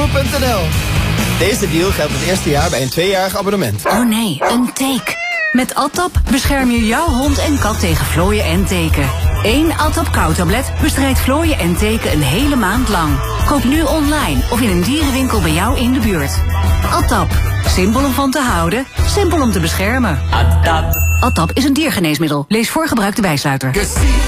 Ziggo.nl. Deze deal geldt het eerste jaar bij een 2-jarig abonnement. Oh nee, een teek. Met Atap bescherm je jouw hond en kat tegen vlooien en teken. 1 Atap kauwtablet bestrijdt vlooien en teken een hele maand lang. Koop nu online of in een dierenwinkel bij jou in de buurt. Atap. Simpel om van te houden, simpel om te beschermen. Atap is een diergeneesmiddel. Lees voor gebruik de bijsluiter.